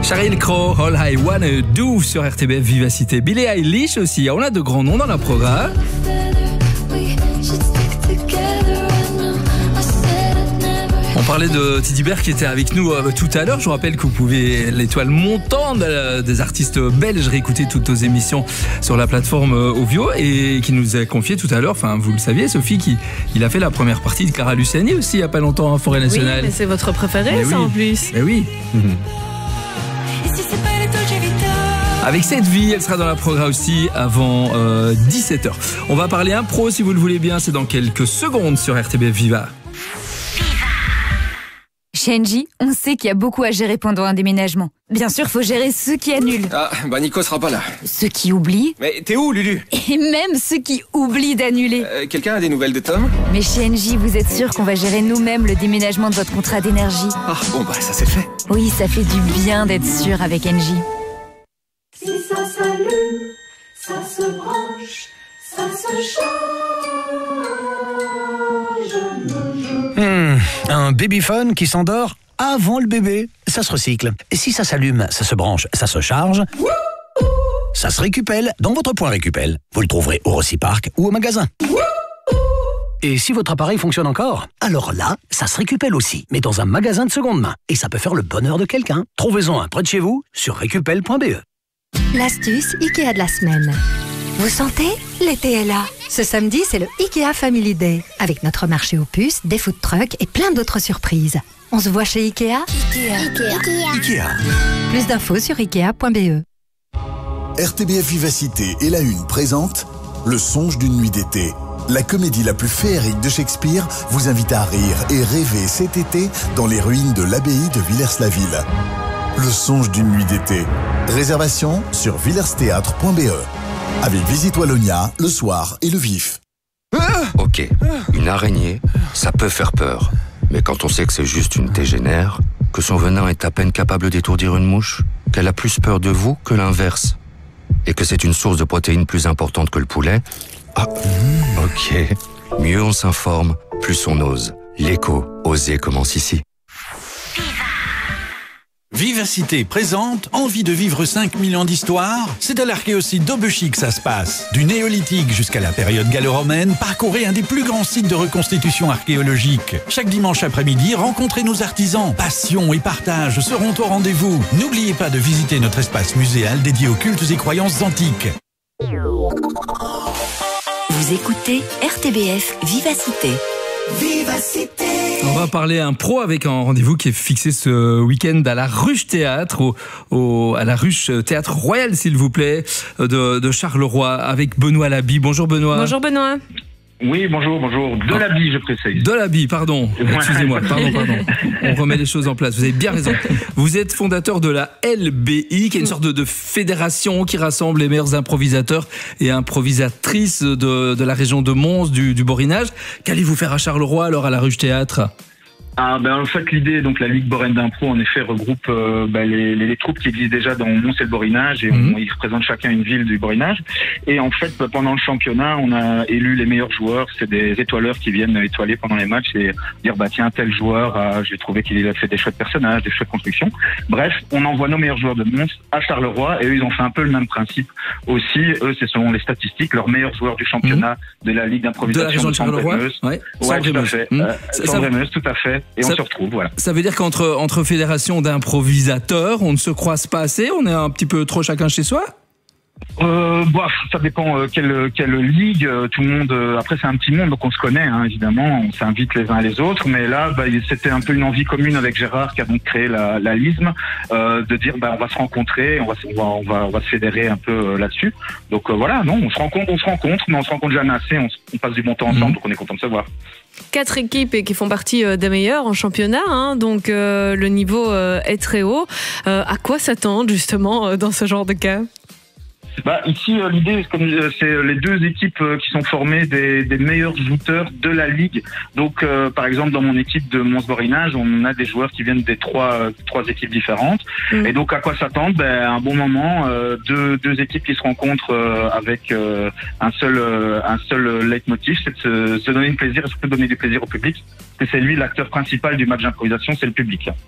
Sheryl Crow, All I Wanna Do sur RTBF Vivacité. Billie Eilish aussi. On a de grands noms dans le programme. On parlait de Teddy Bear qui était avec nous tout à l'heure. Je vous rappelle que vous pouvez, l'étoile montante des artistes belges, réécouter toutes nos émissions sur la plateforme Ovio, et qui nous a confié tout à l'heure, enfin vous le saviez Sophie, il a fait la première partie de Clara Luciani aussi il n'y a pas longtemps en Forêt Nationale. Oui, mais c'est votre préféré Mais ça oui. en plus. Mais oui. Avec cette vie, elle sera dans la programme aussi avant 17h. On va parler impro si vous le voulez bien, c'est dans quelques secondes sur RTBF Viva. Chez Engie, on sait qu'il y a beaucoup à gérer pendant un déménagement. Bien sûr, faut gérer ceux qui annulent, Ah, bah Nico sera pas là. ceux qui oublient, Mais t'es où, Lulu? et même ceux qui oublient d'annuler. Quelqu'un a des nouvelles de Tom? Mais chez Engie, vous êtes sûr qu'on va gérer nous-mêmes le déménagement de votre contrat d'énergie? Ah, bon bah ça c'est fait. Oui, ça fait du bien d'être sûr avec Engie. Si ça s'allume, ça se branche, ça se charge. Un babyphone qui s'endort avant le bébé, ça se recycle. Et si ça s'allume, ça se branche, ça se charge, ça se récupelle dans votre point Récupel. Vous le trouverez au Rociparc ou au magasin. Et si votre appareil fonctionne encore, alors là, ça se récupelle aussi, mais dans un magasin de seconde main. Et ça peut faire le bonheur de quelqu'un. Trouvez-en un près de chez vous sur récupel.be. L'astuce Ikea de la semaine. Vous sentez? L'été est là. Ce samedi, c'est le Ikea Family Day. Avec notre marché aux puces, des food trucks et plein d'autres surprises. On se voit chez Ikea? Ikea. Plus d'infos sur ikea.be. RTBF Vivacité et La Une présente Le songe d'une nuit d'été. La comédie la plus féerique de Shakespeare vous invite à rire et rêver cet été dans les ruines de l'abbaye de Villers-la-Ville. Le songe d'une nuit d'été. Réservation sur villersthéâtre.be. Avec Visite Wallonia, le soir et le vif. Ok, une araignée, ça peut faire peur. Mais quand on sait que c'est juste une tégénère, que son venin est à peine capable d'étourdir une mouche, qu'elle a plus peur de vous que l'inverse, et que c'est une source de protéines plus importante que le poulet, ok. Mieux on s'informe, plus on ose. L'écho, oser commence ici. Vivacité présente envie de vivre 5000 ans d'histoire. C'est à l'archéosite d'Aubechy que ça se passe. Du néolithique jusqu'à la période gallo-romaine, parcourez un des plus grands sites de reconstitution archéologique. Chaque dimanche après-midi, rencontrez nos artisans. Passion et partage seront au rendez-vous. N'oubliez pas de visiter notre espace muséal dédié aux cultes et croyances antiques. Vous écoutez RTBF Vivacité. Vivacité. On va parler impro avec un rendez-vous qui est fixé ce week-end à la Ruche Théâtre, à la Ruche Théâtre Royal, s'il vous plaît, de Charleroi, avec Benoît Laby. Bonjour Benoît. Bonjour Benoît. Oui, bonjour. De l'habit, je précise. De Laby, pardon. Excusez-moi, pardon. On remet les choses en place. Vous avez bien raison. Vous êtes fondateur de la LBI, qui est une sorte de fédération qui rassemble les meilleurs improvisateurs et improvisatrices de la région de Mons, du Borinage. Qu'allez-vous faire à Charleroi, alors, à la Ruche Théâtre ? En fait, l'idée, donc la Ligue Boraine d'impro, en effet, regroupe les troupes qui existent déjà dans Mons et le Borinage, et ils représentent chacun une ville du Borinage. Et en fait, pendant le championnat, on a élu les meilleurs joueurs. C'est des étoileurs qui viennent étoiler pendant les matchs et dire, tiens, tel joueur, j'ai trouvé qu'il a fait des chouettes personnages, des chouettes constructions. Bref, on envoie nos meilleurs joueurs de Mons à Charleroi, et eux, ils ont fait un peu le même principe aussi. Eux, c'est selon les statistiques, leurs meilleurs joueurs du championnat de la Ligue d'improvisation. De la région de Charleroi? Ouais, tout à fait. Sambre-et-Meuse, tout à fait. Et on se retrouve, voilà. Ça veut dire qu'entre fédérations d'improvisateurs, on ne se croise pas assez, on est un petit peu trop chacun chez soi? Ça dépend quelle ligue. Tout le monde. Après, c'est un petit monde, donc on se connaît, évidemment. On s'invite les uns et les autres. Mais là, c'était un peu une envie commune avec Gérard, qui a donc créé la LISM, de dire, on va se rencontrer, on va se fédérer un peu là-dessus. Donc voilà, non, on se rencontre, mais on se rencontre jamais assez. On passe du bon temps ensemble, donc on est content de se voir. 4 équipes qui font partie des meilleures en championnat, donc le niveau est très haut. À quoi s'attendre justement dans ce genre de cas? Ici, l'idée, c'est les deux équipes qui sont formées des meilleurs jouteurs de la ligue. Donc, par exemple, dans mon équipe de Mons-Borinage, on a des joueurs qui viennent des trois équipes différentes. Et donc, à quoi s'attendre? Un bon moment, deux équipes qui se rencontrent avec un seul leitmotiv, c'est de se donner du plaisir et surtout donner du plaisir au public. C'est lui l'acteur principal du match d'improvisation, c'est le public.